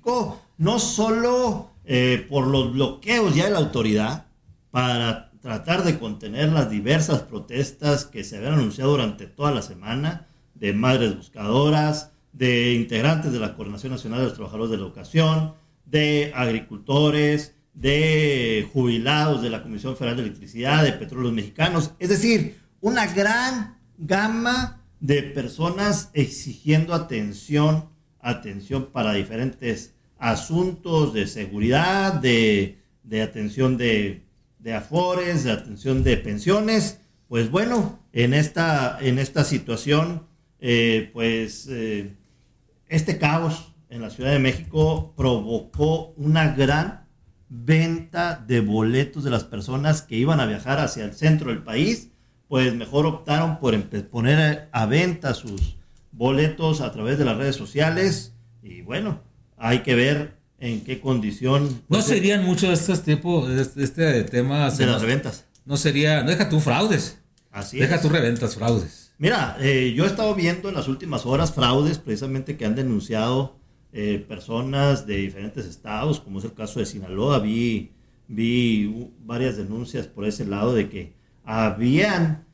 México, no solo por los bloqueos ya de la autoridad para tratar de contener las diversas protestas que se habían anunciado durante toda la semana, de madres buscadoras, de integrantes de la Coordinación Nacional de los Trabajadores de la Educación, de agricultores, de jubilados de la Comisión Federal de Electricidad, de Petróleos Mexicanos, es decir, una gran gama de personas exigiendo atención para diferentes asuntos de seguridad, de atención de afores, de atención de pensiones. Pues bueno, en esta situación, este caos en la Ciudad de México provocó una gran venta de boletos de las personas que iban a viajar hacia el centro del país. Pues mejor optaron por poner a venta sus boletos a través de las redes sociales, y bueno, hay que ver en qué condición. No serían muchos de estos tipos, temas de las reventas. No deja tú fraudes. Así deja es. tú reventas, fraudes. Mira, yo he estado viendo en las últimas horas fraudes precisamente que han denunciado personas de diferentes estados, como es el caso de Sinaloa. Vi varias denuncias por ese lado de que habían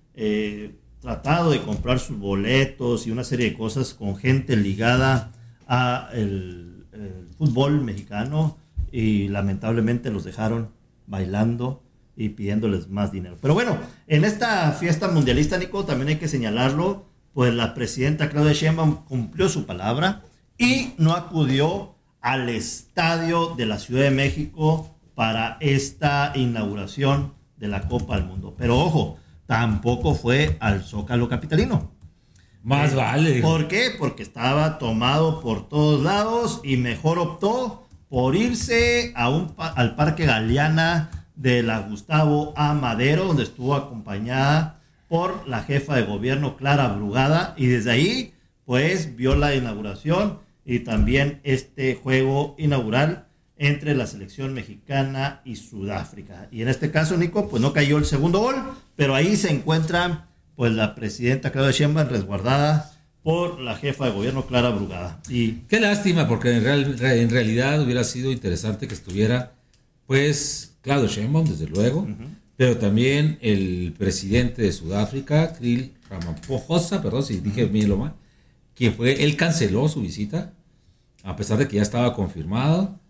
tratado de comprar sus boletos y una serie de cosas con gente ligada a el fútbol mexicano, y lamentablemente los dejaron bailando y pidiéndoles más dinero. Pero bueno, en esta fiesta mundialista, Nico, también hay que señalarlo, pues la presidenta Claudia Sheinbaum cumplió su palabra y no acudió al estadio de la Ciudad de México para esta inauguración de la Copa del Mundo. Pero ojo, tampoco fue al Zócalo capitalino. Más vale. ¿Por qué? Porque estaba tomado por todos lados y mejor optó por irse al Parque Galeana de la Gustavo A. Madero, donde estuvo acompañada por la jefa de gobierno Clara Brugada, y desde ahí pues vio la inauguración y también este juego inaugural entre la selección mexicana y Sudáfrica. Y en este caso, Nico, pues no cayó el segundo gol, pero ahí se encuentra pues la presidenta Claudia Sheinbaum resguardada por la jefa de gobierno Clara Brugada. Y qué lástima, porque en realidad hubiera sido interesante que estuviera pues Claudia Sheinbaum, desde luego, pero también el presidente de Sudáfrica, Cyril Ramaphosa, perdón si dije bien lo mal, él canceló su visita, a pesar de que ya estaba confirmado.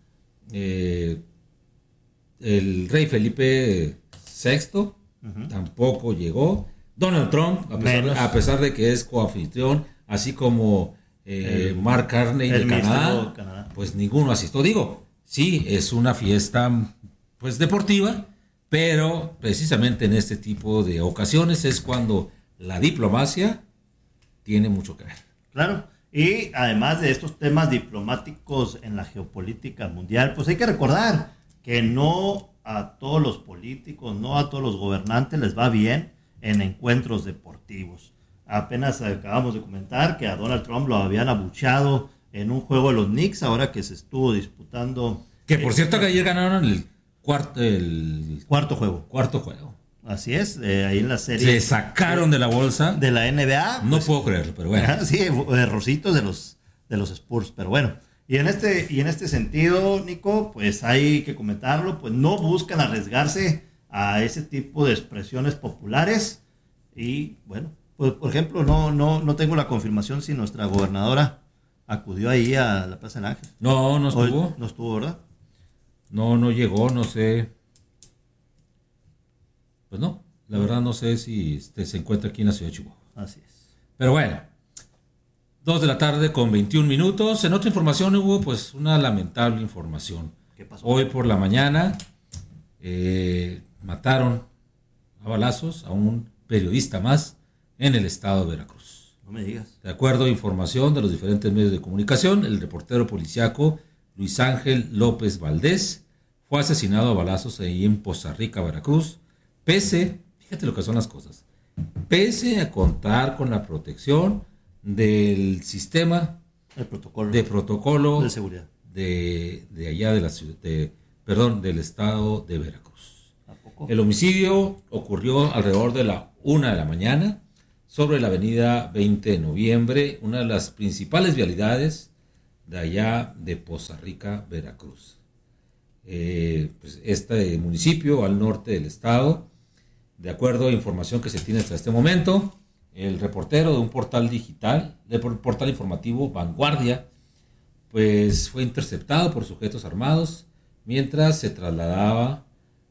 El rey Felipe VI tampoco llegó. Donald Trump, a pesar de que es coanfitrión, así como Mark Carney de Canadá, pues ninguno asistió. Digo, sí, es una fiesta pues deportiva, pero precisamente en este tipo de ocasiones es cuando la diplomacia tiene mucho que ver. Claro, y además de estos temas diplomáticos en la geopolítica mundial, pues hay que recordar que no a todos los políticos, no a todos los gobernantes les va bien en encuentros deportivos. Apenas acabamos de comentar que a Donald Trump lo habían abucheado en un juego de los Knicks, ahora que se estuvo disputando. Que por cierto que ayer ganaron el cuarto juego. Así es, ahí en la serie. Se sacaron de la bolsa de la NBA. No puedo creerlo, pero bueno. Sí, errorcitos de los Spurs, pero bueno. Y en este sentido, Nico, pues hay que comentarlo, pues no buscan arriesgarse a ese tipo de expresiones populares. Y bueno, pues por ejemplo, no tengo la confirmación si nuestra gobernadora acudió ahí a la Plaza del Ángel. No estuvo. No estuvo, ¿verdad? No llegó, no sé. Pues no, la verdad no sé si se encuentra aquí en la ciudad de Chihuahua. Así es. Pero bueno, 2:21 p.m. En otra información hubo pues una lamentable información. ¿Qué pasó? Hoy por la mañana mataron a balazos a un periodista más en el estado de Veracruz. No me digas. De acuerdo a información de los diferentes medios de comunicación, el reportero policiaco Luis Ángel López Valdés fue asesinado a balazos ahí en Poza Rica, Veracruz, fíjate lo que son las cosas, pese a contar con la protección del sistema de protocolo de seguridad de allá de la ciudad, del estado de Veracruz. ¿A poco? El homicidio ocurrió alrededor de la 1 de la mañana sobre la avenida 20 de noviembre, una de las principales vialidades de allá de Poza Rica, Veracruz. Pues este municipio al norte del estado, de acuerdo a información que se tiene hasta este momento, el reportero de un portal digital, del portal informativo Vanguardia, pues fue interceptado por sujetos armados mientras se trasladaba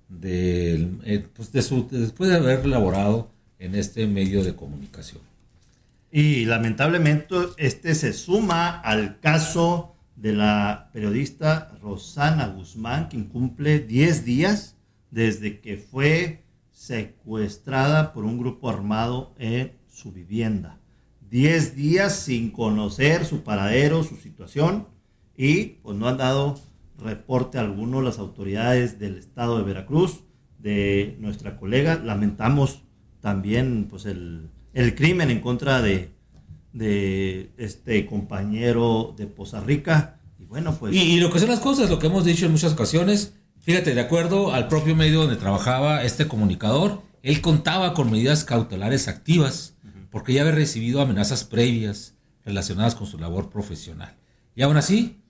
después de haber laborado en este medio de comunicación. Y lamentablemente se suma al caso de la periodista Rosana Guzmán, quien cumple 10 días desde que fue secuestrada por un grupo armado en su vivienda. 10 días sin conocer su paradero, su situación, y pues no han dado reporte alguno las autoridades del estado de Veracruz de nuestra colega. Lamentamos también pues el crimen en contra de este compañero de Poza Rica. Y bueno, pues y lo que son las cosas, lo que hemos dicho en muchas ocasiones, fíjate, de acuerdo al propio medio donde trabajaba este comunicador, él contaba con medidas cautelares activas porque ya había recibido amenazas previas relacionadas con su labor profesional. Y aún así,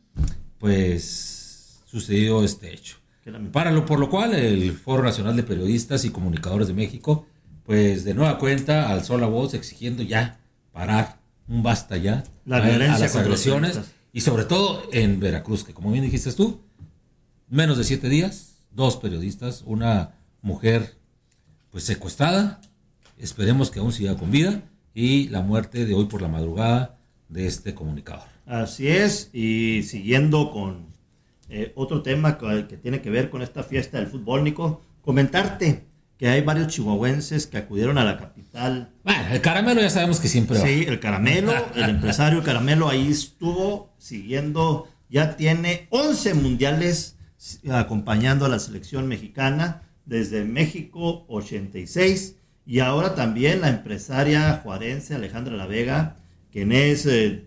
pues sucedió este hecho. Por lo cual el Foro Nacional de Periodistas y Comunicadores de México, pues de nueva cuenta alzó la voz exigiendo ya parar, un basta ya la violencia a las agresiones, y sobre todo en Veracruz, que como bien dijiste tú, menos de 7 días, 2 periodistas, una mujer pues secuestrada, esperemos que aún siga con vida, y la muerte de hoy por la madrugada de este comunicador. Así es, y siguiendo con otro tema que tiene que ver con esta fiesta del fútbol, Nico, comentarte que hay varios chihuahuenses que acudieron a la capital. Bueno, el Caramelo ya sabemos que siempre va. Sí, el Caramelo, el empresario Caramelo ahí estuvo siguiendo, ya tiene 11 mundiales acompañando a la selección mexicana, desde México 86, y ahora también la empresaria juarense Alejandra La Vega, quien es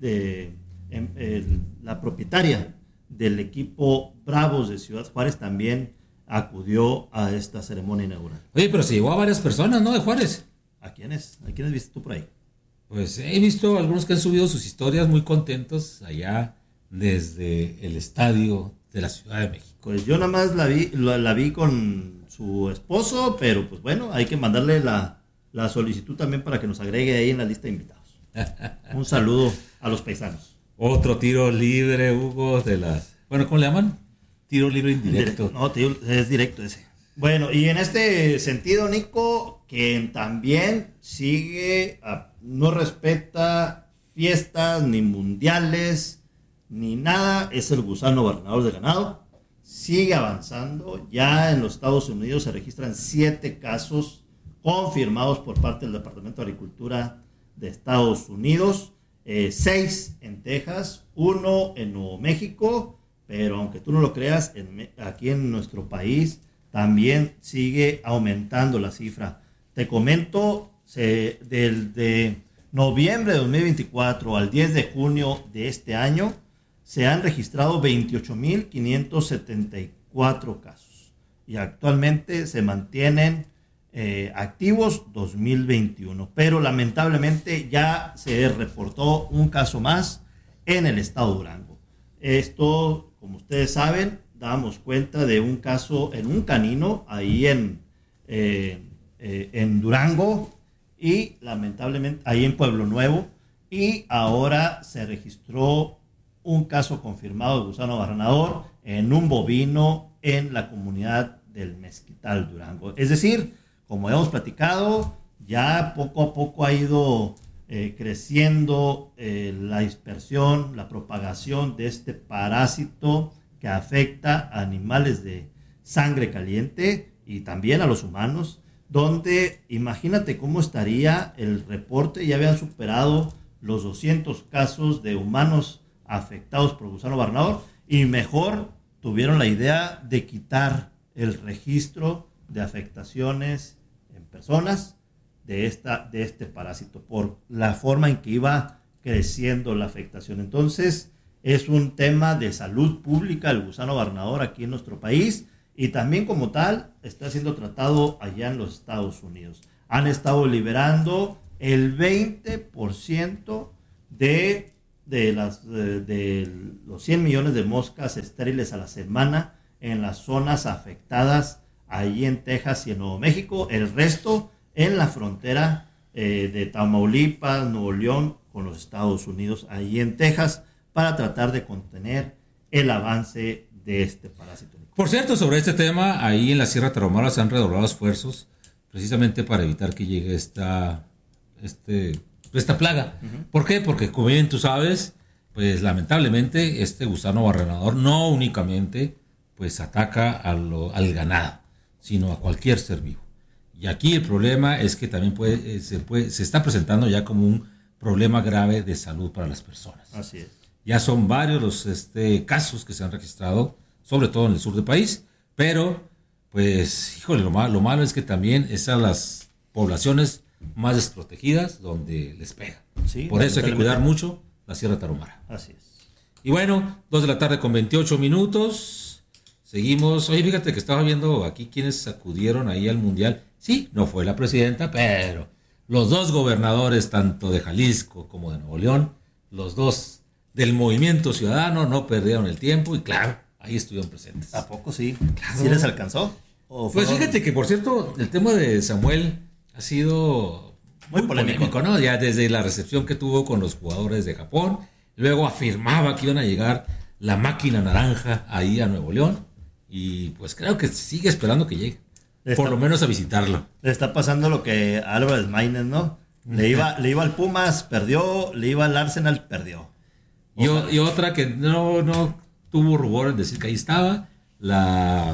la propietaria del equipo Bravos de Ciudad Juárez, también acudió a esta ceremonia inaugural. Oye, pero se llevó a varias personas, ¿no? De Juárez. ¿A quiénes? ¿A quiénes viste tú por ahí? Pues he visto algunos que han subido sus historias muy contentos allá desde el estadio de la Ciudad de México. Pues yo nada más la vi con su esposo, pero pues bueno, hay que mandarle la solicitud también para que nos agregue ahí en la lista de invitados. Un saludo a los paisanos. Otro tiro libre, Hugo, bueno, ¿cómo le llaman? Tiro libre indirecto. No, es directo ese. Bueno, y en este sentido, Nico, que también no respeta fiestas, ni mundiales, ni nada, es el gusano gobernador de ganado. Sigue avanzando. Ya en los Estados Unidos se registran 7 casos confirmados por parte del Departamento de Agricultura de Estados Unidos, 6 en Texas, 1 en Nuevo México, pero aunque tú no lo creas, aquí en nuestro país también sigue aumentando la cifra. Te comento, de noviembre de 2024 al 10 de junio de este año, se han registrado 28.574 casos y actualmente se mantienen activos 2021, pero lamentablemente ya se reportó un caso más en el estado de Durango. Esto, como ustedes saben, damos cuenta de un caso en un canino ahí en Durango y lamentablemente ahí en Pueblo Nuevo, y ahora se registró un caso confirmado de gusano barrenador en un bovino en la comunidad del Mezquital, Durango. Es decir, como hemos platicado, ya poco a poco ha ido creciendo la dispersión, la propagación de este parásito que afecta a animales de sangre caliente y también a los humanos, donde imagínate cómo estaría el reporte. Ya habían superado los 200 casos de humanos afectados por gusano barrenador, y mejor tuvieron la idea de quitar el registro de afectaciones en personas de este parásito por la forma en que iba creciendo la afectación. Entonces es un tema de salud pública el gusano barrenador aquí en nuestro país, y también como tal está siendo tratado allá en los Estados Unidos. Han estado liberando el 20% de de los 100 millones de moscas estériles a la semana en las zonas afectadas allí en Texas y en Nuevo México, el resto en la frontera de Tamaulipas, Nuevo León con los Estados Unidos, allí en Texas, para tratar de contener el avance de este parásito. Por cierto, sobre este tema, ahí en la Sierra Tarahumara se han redoblado esfuerzos precisamente para evitar que llegue esta plaga. Uh-huh. ¿Por qué? Porque, como bien tú sabes, pues lamentablemente este gusano barrenador no únicamente pues ataca al ganado, sino a cualquier ser vivo. Y aquí el problema es que también se está presentando ya como un problema grave de salud para las personas. Así es. Ya son varios los casos que se han registrado, sobre todo en el sur del país, pero pues, híjole, lo malo es que también esas las poblaciones más desprotegidas donde les pega. Sí, por eso hay que cuidar mucho la Sierra Tarahumara. Así es. Y bueno, 2:28 p.m. Seguimos. Oye, fíjate que estaba viendo aquí quienes acudieron ahí al Mundial. Sí, no fue la presidenta, pero los dos gobernadores, tanto de Jalisco como de Nuevo León, los dos del Movimiento Ciudadano, no perdieron el tiempo y claro, ahí estuvieron presentes. ¿A poco sí? Claro. ¿Sí les alcanzó? Pues fíjate que, por cierto, el tema de Samuel ha sido muy polémico, ¿no? Ya desde la recepción que tuvo con los jugadores de Japón, luego afirmaba que iban a llegar la máquina naranja ahí a Nuevo León y pues creo que sigue esperando que llegue, por lo menos a visitarlo. Le está pasando lo que a Álvarez Maínez, ¿no? Le iba al Pumas, perdió, le iba al Arsenal, perdió. Y otra que no tuvo rubor en decir que ahí estaba, la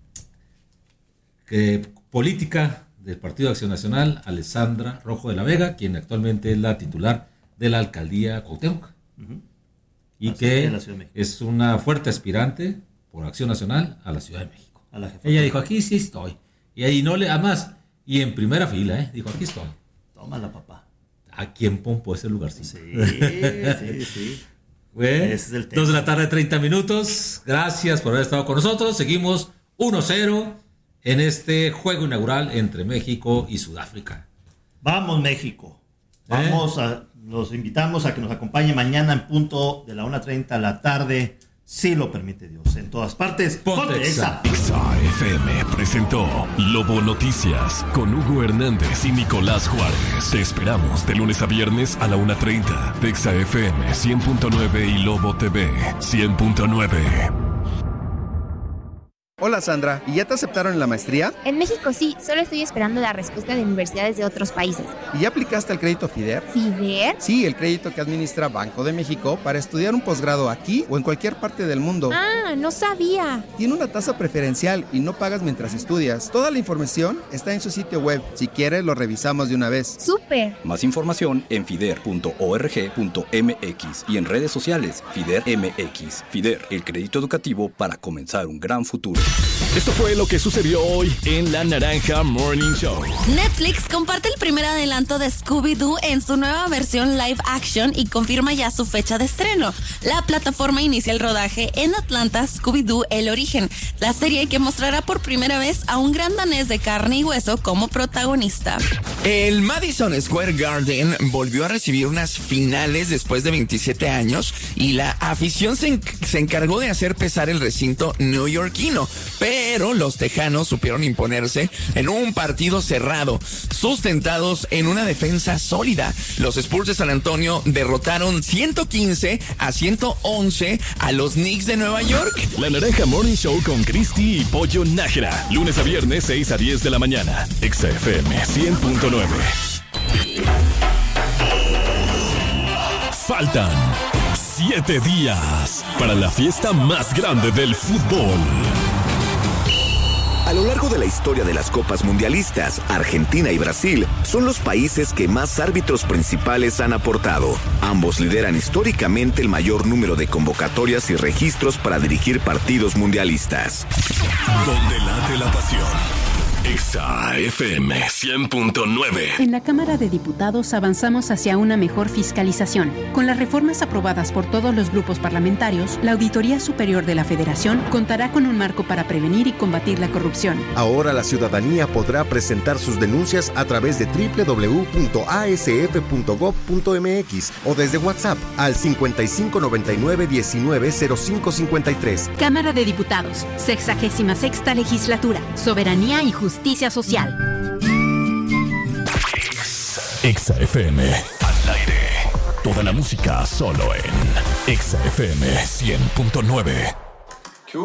política del Partido de Acción Nacional, Alessandra Rojo de la Vega, quien actualmente es la titular de la alcaldía Cuauhtémoc. Uh-huh. Y así que es una fuerte aspirante por Acción Nacional a la Ciudad de México. Ella dijo, aquí sí estoy. Y ahí además, y en primera fila, dijo, aquí estoy. Tómala, papá. Aquí en Pompo ese lugarcito. Sí. Bueno, ese es el tema. 2:30 p.m. Gracias por haber estado con nosotros. Seguimos 1-0 en este juego inaugural entre México y Sudáfrica. Vamos, México. Los invitamos a que nos acompañe mañana en punto de la 1:30 de la tarde, si lo permite Dios. En todas partes, ponte Exa. Exa FM presentó Lobo Noticias con Hugo Hernández y Nicolás Juárez. Te esperamos de lunes a viernes a la 1:30 de Exa FM 100.9 y Lobo TV 100.9. Hola Sandra, ¿y ya te aceptaron en la maestría? En México sí, solo estoy esperando la respuesta de universidades de otros países. ¿Y ya aplicaste al crédito FIDER? ¿FIDER? Sí, el crédito que administra Banco de México para estudiar un posgrado aquí o en cualquier parte del mundo. Ah, no sabía. Tiene una tasa preferencial y no pagas mientras estudias. Toda la información está en su sitio web. Si quieres, lo revisamos de una vez. ¡Súper! Más información en fider.org.mx y en redes sociales FIDER MX. FIDER, el crédito educativo para comenzar un gran futuro. Esto fue lo que sucedió hoy en La Naranja Morning Show. Netflix comparte el primer adelanto de Scooby-Doo en su nueva versión live action y confirma ya su fecha de estreno. La plataforma inicia el rodaje en Atlanta, Scooby-Doo El Origen, la serie que mostrará por primera vez a un gran danés de carne y hueso como protagonista. El Madison Square Garden volvió a recibir unas finales después de 27 años y la afición se encargó de hacer pesar el recinto neoyorquino. Pero los tejanos supieron imponerse en un partido cerrado, sustentados en una defensa sólida. Los Spurs de San Antonio derrotaron 115-111 a los Knicks de Nueva York. La Naranja Morning Show con Cristi y Pollo Nájera. Lunes a viernes, 6 a 10 de la mañana. Exa FM 100.9. Faltan 7 días para la fiesta más grande del fútbol. A lo largo de la historia de las Copas Mundialistas, Argentina y Brasil son los países que más árbitros principales han aportado. Ambos lideran históricamente el mayor número de convocatorias y registros para dirigir partidos mundialistas. Donde late la pasión. Exa FM 100.9. En la Cámara de Diputados avanzamos hacia una mejor fiscalización. Con las reformas aprobadas por todos los grupos parlamentarios, la Auditoría Superior de la Federación contará con un marco para prevenir y combatir la corrupción. Ahora la ciudadanía podrá presentar sus denuncias a través de www.asf.gov.mx o desde WhatsApp al 5599-190553. Cámara de Diputados, 66ª Legislatura, Soberanía y Justicia Social. Exa FM. Al aire. Toda la música solo en Exa FM 100.9.